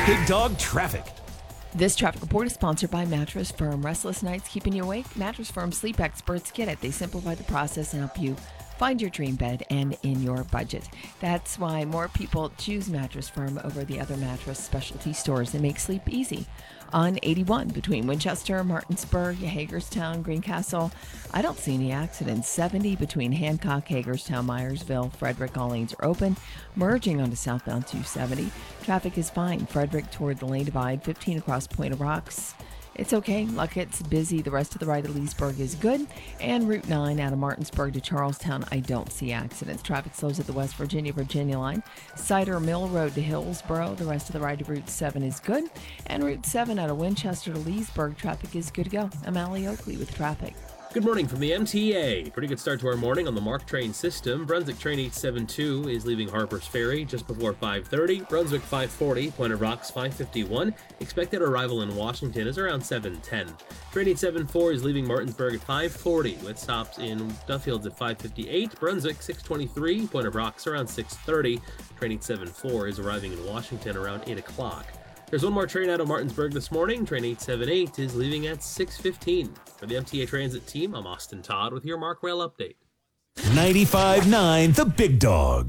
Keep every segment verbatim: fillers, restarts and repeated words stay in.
Big Dog Traffic. This traffic report is sponsored by Mattress Firm. Restless nights keeping you awake? Mattress Firm sleep experts get it. They simplify the process and help you find your dream bed and in your budget. That's why more people choose Mattress Firm over the other mattress specialty stores. They make sleep easy. On eighty-one between Winchester, Martinsburg, Hagerstown, Greencastle, I don't see any accidents. seventy between Hancock, Hagerstown, Myersville, Frederick, all lanes are open. Merging onto southbound two seventy. Traffic is fine. Frederick toward the lane divide, fifteen across Point of Rocks. It's okay. Luckett's busy. The rest of the ride to Leesburg is good. And Route nine out of Martinsburg to Charlestown, I don't see accidents. Traffic slows at the West Virginia, Virginia line. Cider Mill Road to Hillsboro. The rest of the ride to Route seven is good. And Route seven out of Winchester to Leesburg, traffic is good to go. I'm Allie Oakley with traffic. Good morning from the M T A. Pretty good start to our morning on the MARC train system. Brunswick train eight seventy-two is leaving Harper's Ferry just before five thirty. Brunswick five forty, Point of Rocks five fifty-one. Expected arrival in Washington is around seven ten. Train eight seventy-four is leaving Martinsburg at five forty with stops in Duffields at five fifty-eight. Brunswick six twenty-three, Point of Rocks around six thirty. Train eight seventy-four is arriving in Washington around eight o'clock. There's one more train out of Martinsburg this morning. Train eight seventy-eight is leaving at six fifteen. For the M T A Transit team, I'm Austin Todd with your MARC Rail update. ninety-five point nine The Big Dog.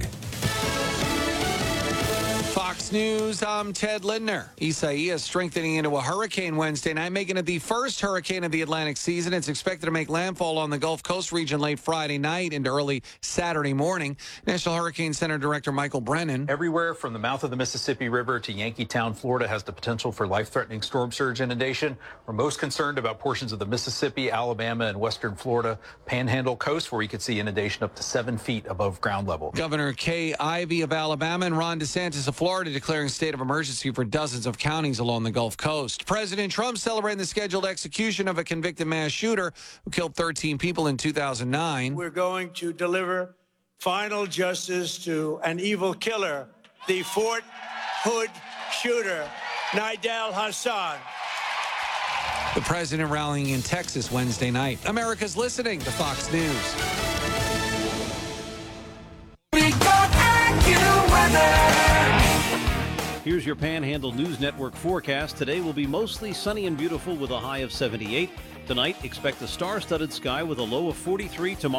Fox News, I'm Ted Lindner. Isaias strengthening into a hurricane Wednesday night, making it the first hurricane of the Atlantic season. It's expected to make landfall on the Gulf Coast region late Friday night into early Saturday morning. National Hurricane Center Director Michael Brennan. Everywhere from the mouth of the Mississippi River to Yankeetown, Florida has the potential for life-threatening storm surge inundation. We're most concerned about portions of the Mississippi, Alabama, and western Florida Panhandle coast, where we could see inundation up to seven feet above ground level. Governor Kay Ivey of Alabama and Ron DeSantis of Florida declaring state of emergency for dozens of counties along the Gulf Coast. President Trump celebrating the scheduled execution of a convicted mass shooter who killed thirteen people in two thousand nine. We're going to deliver final justice to an evil killer, the Fort Hood shooter, Nidal Hassan. The president rallying in Texas Wednesday night. America's listening to Fox News. Here's your Panhandle News Network forecast. Today will be mostly sunny and beautiful with a high of seventy-eight. Tonight, expect a star-studded sky with a low of forty-three. Tomorrow